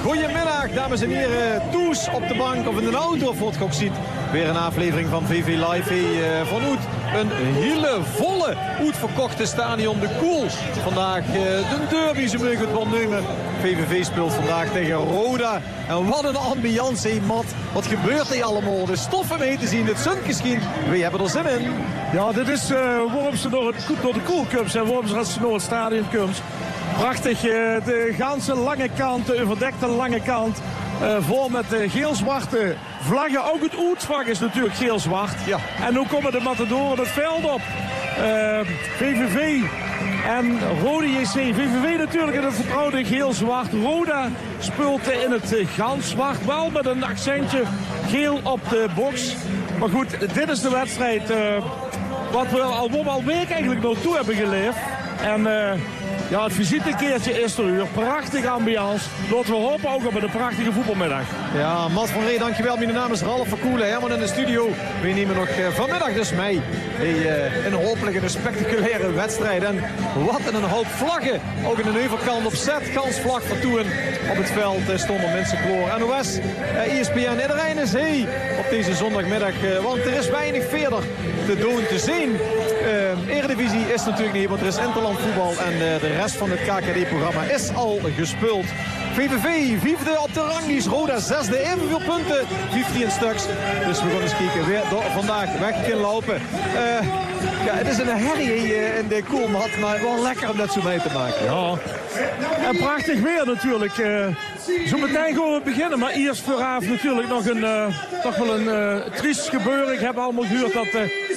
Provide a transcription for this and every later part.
Goedemiddag, dames en heren. Toes op de bank of in de auto, of wat je ook ziet. Weer een aflevering van VV Live van Oet. Een hele volle uitverkochte stadion de Koel. Vandaag de derby, ze mogen het wel nemen. VVV speelt vandaag tegen Roda. En wat een ambiance, Matt. Wat gebeurt hier allemaal? De stoffen mee te zien, het zonnetje. We hebben er zin in. Ja, dit is waarom ze door de Koel Cups en waarom ze door het stadion Cups. Prachtig, de ganse lange kant, de overdekte lange kant. Vol met geel-zwarte vlaggen. Ook het uitvak is natuurlijk geel-zwart. Ja. En nu komen de matadoren het veld op. VVV en Roda JC. VVV natuurlijk in het vertrouwde geel-zwart. Roda speelt in het gans-zwart. Wel met een accentje geel op de box. Maar goed, dit is de wedstrijd wat we al week eigenlijk nog toe hebben geleefd. En ja, het visitekeertje is er weer. Prachtige ambiance. Laten we hopen ook op een prachtige voetbalmiddag. Ja, Mats van Ree, dankjewel. Mijn naam is Ralf Verkoelen. Helemaal in de studio. We nemen nog vanmiddag dus mee. Een hopelijk een spectaculaire wedstrijd. En wat een hoop vlaggen. Ook in de overkant op zet. Kansvlag voor Toen. Op het veld stonden mensen kloor. NOS, ESPN, iedereen is op deze zondagmiddag. Want er is weinig verder te doen, te zien. Eredivisie is natuurlijk niet, want er is interland voetbal. En de rest van het KKD-programma is al gespeeld. VVV, vijfde op de ranglijst. Roda, zesde, evenveel punten. 15 stuks. Dus we gaan eens kijken. Weer vandaag weg kunnen lopen. Ja, het is een herrie in de koelmat, maar wel lekker om dat zo mee te maken. Ja. En prachtig weer natuurlijk. Zo meteen gaan we beginnen. Maar eerst vooraf natuurlijk nog toch wel een triest gebeuren. Ik heb allemaal gehoord dat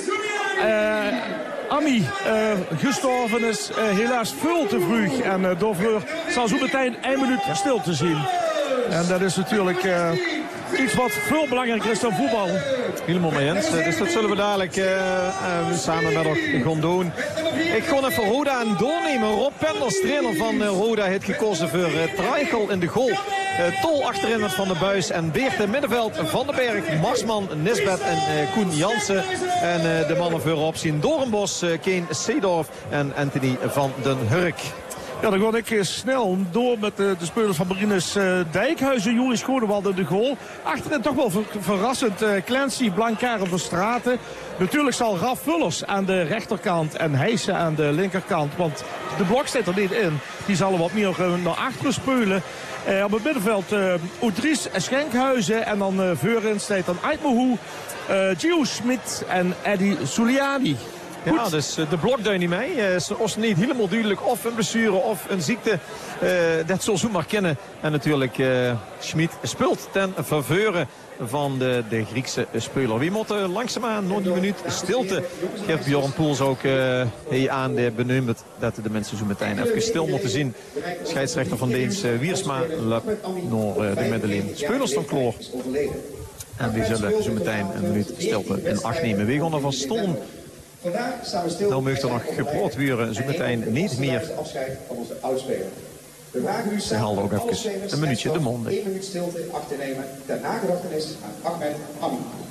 Ami gestorven is, helaas veel te vroeg. En daarvoor zal zo meteen 1 minuut stil te zien. En dat is natuurlijk iets wat veel belangrijker is dan voetbal. Helemaal mee eens. Dus dat zullen we dadelijk samen met elkaar gaan doen. Ik ga even Roda aan doornemen. Rob Penders, trainer van Roda, heeft gekozen voor Treichel in de goal. Tol achterin met Van der Buis en Beert in middenveld. Van den Berg, Marsman, Nisbet en Koen Jansen. En de mannen voorop zien Doornbos, Keen Seedorf en Anthony van den Hurk. Ja, dan ga ik snel door met de spelers van Marinus Dijkhuizen. Joris Godewald in de goal. Achterin toch wel verrassend Clancy Blancaire van Straten. Natuurlijk zal Raf Vullers aan de rechterkant en Heijsen aan de linkerkant. Want de blok staat er niet in. Die zal wat meer naar achteren spelen. Op het middenveld Oudries Schenkhuizen. En dan voorin staat dan Aitmohu, Gio Schmid en Eddie Souliani. Ja, dus de blok daar niet mee. Als niet helemaal duidelijk of een blessure of een ziekte. Dat zal zo maar kennen. En natuurlijk Schmid speelt ten faveur van de Griekse speler. Wie moet langzaamaan nog die minuut stilte. Geeft Bjorn Poels ook aan de benoemd dat de mensen zo meteen even stil moeten zien. Scheidsrechter van Deens Wiersma loopt naar de middenlijn. Spelers dan kloor. En die zullen zo meteen een minuut stilte in acht nemen. We gaan ervan stonden. Nou mag er nog geproot worden, zo meteen niet meer. Ze haalden ook even een minuutje de mond. 1 minuut stilte in acht te nemen ter nagedachtenis aan Ahmed Ami.